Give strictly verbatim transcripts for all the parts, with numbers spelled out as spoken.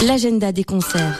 L'agenda des concerts.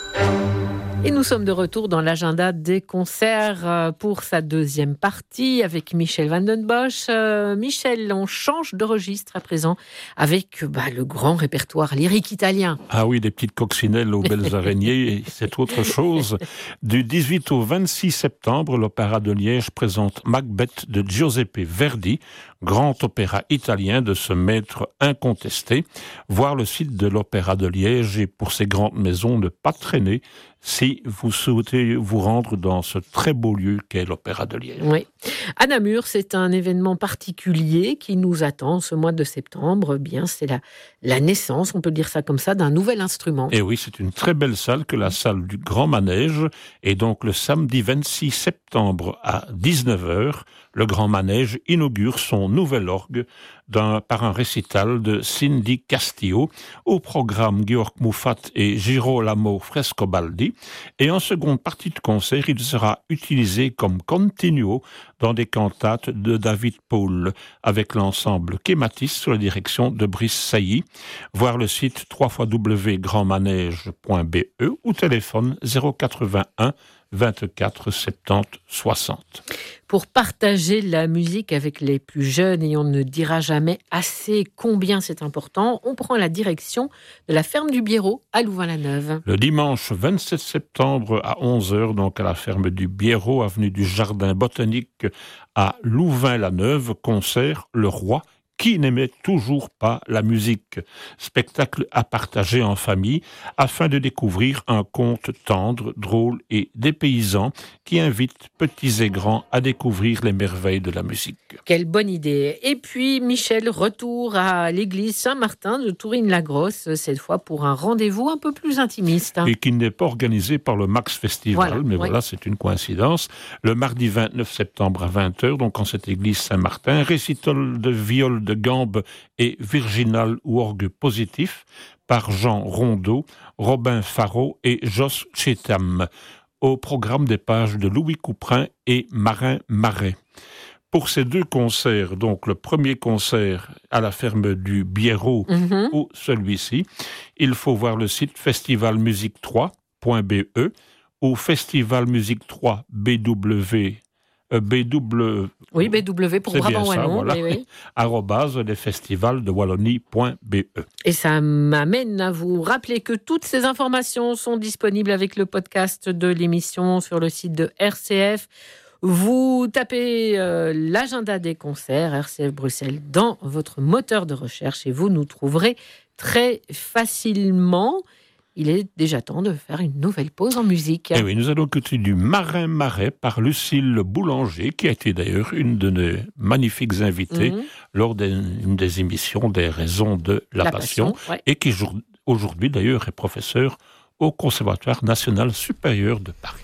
Et nous sommes de retour dans l'agenda des concerts pour sa deuxième partie avec Michel van den Bosch. Euh, Michel, on change de registre à présent avec bah, le grand répertoire lyrique italien. Ah oui, des petites coccinelles aux belles araignées, c'est autre chose. Du dix-huit au vingt-six septembre, l'Opéra de Liège présente Macbeth de Giuseppe Verdi, grand opéra italien de ce maître incontesté. Voir le site de l'Opéra de Liège et pour ces grandes maisons, ne pas traîner si vous souhaitez vous rendre dans ce très beau lieu qu'est l'Opéra de Liège. Oui. À Namur, c'est un événement particulier qui nous attend ce mois de septembre. Bien, c'est la, la naissance, on peut dire ça comme ça, d'un nouvel instrument. Et oui, c'est une très belle salle que la salle du Grand Manège. Et donc le samedi vingt-six septembre à dix-neuf heures, le Grand Manège inaugure son nouvel orgue d'un, par un récital de Cindy Castillo, au programme Georg Muffat et Girolamo Frescobaldi. Et en seconde partie de concert, il sera utilisé comme continuo dans des cantates de David Paul, avec l'ensemble Kématis sous la direction de Brice Sailly. Voir le site w w w point grand manège point b e ou téléphone zéro quatre-vingt-un vingt-quatre soixante-dix soixante. Pour partager la musique avec les plus jeunes, et on ne dira jamais assez combien c'est important, on prend la direction de la ferme du Biérot à Louvain-la-Neuve. Le dimanche vingt-sept septembre à onze heures, donc à la ferme du Biérot, avenue du Jardin Botanique à Louvain-la-Neuve, concert Le Roi qui n'aimait toujours pas la musique. Spectacle à partager en famille afin de découvrir un conte tendre, drôle et dépaysant qui invite petits et grands à découvrir les merveilles de la musique. Quelle bonne idée. Et puis, Michel, retour à l'église Saint-Martin de Tourine-la-Grosse, cette fois pour un rendez-vous un peu plus intimiste. Et qui n'est pas organisé par le Max Festival, voilà, mais oui. Voilà, c'est une coïncidence. Le mardi vingt-neuf septembre à vingt heures, donc en cette église Saint-Martin, récital de viol de gambe et virginal ou orgue positif par Jean Rondeau, Robin Faro et Jos Chetam. Au programme des pages de Louis Couperin et Marin Marais. Pour ces deux concerts, donc le premier concert à la ferme du Biérot mm-hmm. ou celui-ci, il faut voir le site festival musique trois point b e ou festival musique trois b w B W oui, B W pour Brabant Wallon, voilà. oui, oui. arrobase les festivals de Wallonie.be. Et ça m'amène à vous rappeler que toutes ces informations sont disponibles avec le podcast de l'émission sur le site de R C F. Vous tapez euh, l'agenda des concerts R C F Bruxelles dans votre moteur de recherche et vous nous trouverez très facilement. Il est déjà temps de faire une nouvelle pause en musique. Et oui, nous allons écouter du Marin Marais par Lucille Boulanger, qui a été d'ailleurs une de nos magnifiques invitées mmh. lors d'une des émissions des Raisons de la, la Passion, passion ouais. et qui aujourd'hui d'ailleurs est professeure au Conservatoire national supérieur de Paris.